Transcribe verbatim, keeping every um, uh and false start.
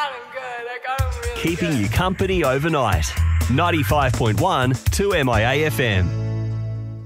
got him good. I got him really Keeping good. you company overnight. ninety-five point one to M I A F M.